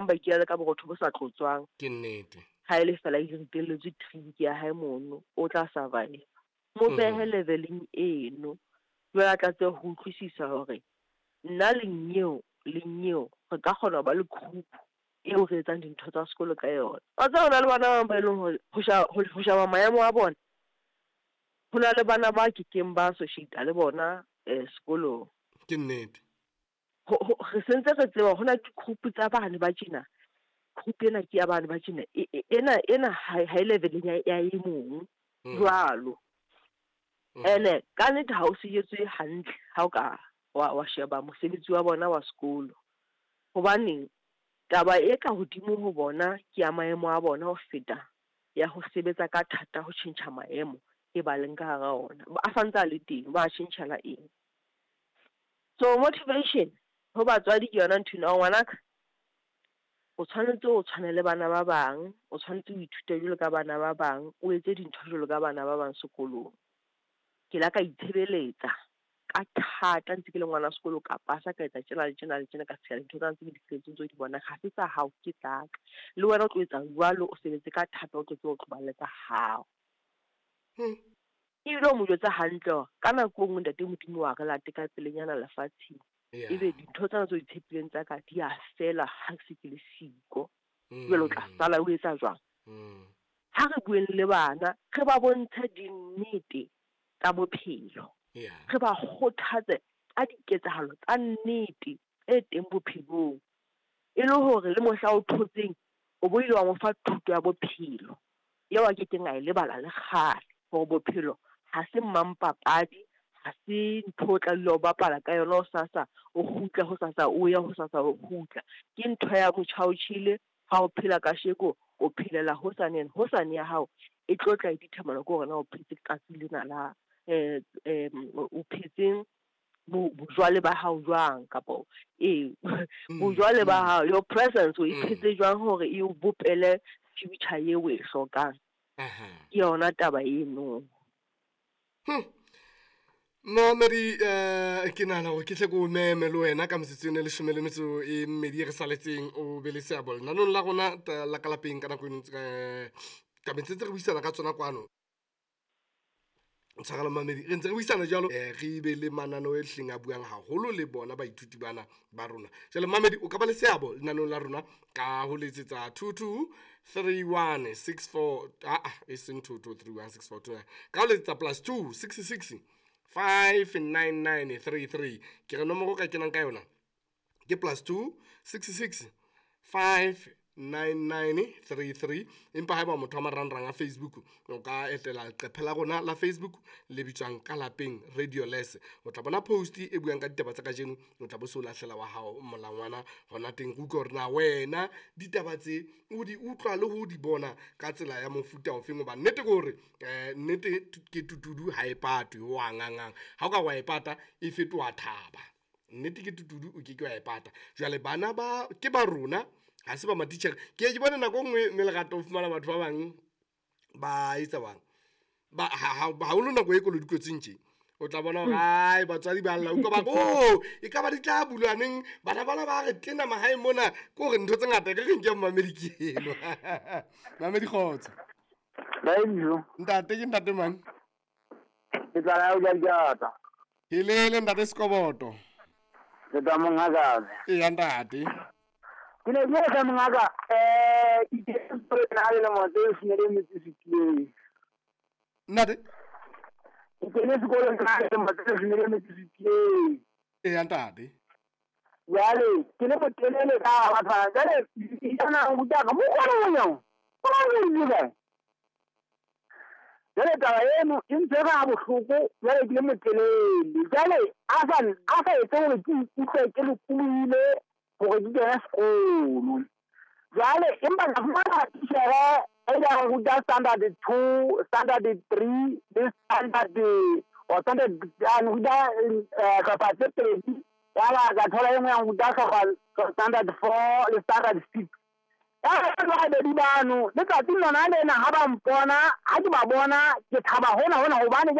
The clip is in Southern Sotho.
ba ikela ka borotho bo sa tlotswang ke nnete ha ile fela e ritelletswe trick ya hae mono o tla survive mo behe leveling eno jwale tla tse ho utlwisisa hore nna lenyeo re ka kgona ba le group eo re etsang dintho tsa sekolo ka yona wa tsaya hona le bana ba eleng hore ho shaba maemo a bona ho na le bana ba kekeng ba associate le bona sekolong ke nnete re sentse re tseba hona ke group tsa bana ba tjena group ena ke ya bana ba tjena ena high level ya e mong jwalo ene ka nnete ha o se etswe hantle ha o ka wa sheba mosebetsi wa bona wa sekolo hobane taba e ka hodimo ho bona ke ya maemo a bona ho feta ya ho sebetsa ka thata ho tjhentjha maemo e ba leng ka hara ona a santsa le teng ba tjhentjhela eng so motivation ho batswadi ke yona nthina ngwanaka o tshwanetse o tshwanele bana ba bang o tshwanetse o ithuta jwalo ka bana ba bang o etse dintho jwalo ka bana ba bang sekolong ke la ka itshebeletsa ka thata ntse ke le ngwana sekolo ka pasa ka etsa tjena ka tsela dintho tsa ntse ke di tletse tso di bona ga se tsa hao ke tlaka le wena o tlo etsa jwalo o sebetse ka thata o tlo tlobaletsa hao e lo mo jwetsa hantle ka nako ngwe ntate modimo wa re late ka pelenyana lefatsheng ebe dintho tsena tso di tshepileng tsa ka di a fela ha se ke le siko jwale o tla sala o etsa jwang ha re bueng le bana re ba bontshe dinnete tsa bophelo re ba kgothatse ka diketsahalo tsa nnete e teng bophelong e le hore le mohla o thotseng o boile wa mo fa thuto ya bophelo eo a kekeng a e lebala le kgale hore bophelo ha se mmampapadi ha se ntho o tla le o bapala ka yona o sasa o kgutla ho sasa o ya ho sasa o kgutla ke ntho ya motjhaotjhile ha o phela ka sheko o phelela hosane ya hao e tlo tla dithamelo ko rona o phetse ka tsilena la o phetseng bojwale ba hao jwang kapo bojwale ba hao your presence o iphetse jwang hore e o bopele future ye o e hlokang ke yona taba eno no Mary ke nana gore ke tle ko meme le wena ka metsotso le 12 re saletseng o be le seabo lenanong la rona la ka lapeng ka nako ka metsetse re buisana ka tsona kwano tshwarela mamedi re ntse re buisana jalo re be le mananeo e hleng a buang haholo le bona baithuti bana ba rona jalo mamedi o ka ba le seabo lenanong la rona ka ho letsetsa 223164 e seng 223164 ka ho letsetsa +266 59933 ke re nomoro ka kenang ka yona ke +266 59933 empa haeba motho wa marangrang a Facebook o ka etela leqephe la rona la Facebook le bitswang ka lapeng Radio Less o tla bona post e buang ka ditaba tsa kajeno o tla bo se o lahlela wa hao molangwana hona teng go utlwa rena wena ditaba tse o di utlwa le ho di bona ka tsela ya mofuta o feng ba nnete gore nnete ke tutudu ha e patwe ho angangang ha o ka wa e pata e fetoha thaba nnete ke tutudu o ke wa e pata jwale bana ba ke ba rona ha se ba matitjhere ke bona nako ngwe me le gato o fumana batho ba bang ba itsa bang ba ha o lo nako e kolo dikotsing tje o tla bona gae batswadi ba lla uka ba e ka ba di tla bulaneng bana ba re tena mahae mona ko re ntho tse ngata ke reng ke mamedi ke eno mamedi khotsa ba eno ntate ke ntate man ke tsala o jata helele ntate Skoboto ke tla mongaga e ya ntate ke ne ke sa mongaga ke na le mo tse se le metsisitleng ntate ke ne se go le na le mo tse se le metsisitleng e ya ntate yale ke ne mo tenele ka ba fa jale itsana go tla mo go le nyo go le nyo jale taba eno e ntse ga bohloko jale ke le mo tenele jale a sa e tsore ke ke le kuile gore di tsena sekolo jale empa ka fumana tishere e ya go ruta standard 2 standard 3 le standard o standard go ruta tlhopha tse pedi yala ka thola e nngwe ya go ruta tlhopha standard 4 le standard 6 ya ba di bano le ka tsina na le na ha ba mpona ha ke ba bona ke thaba hona hobane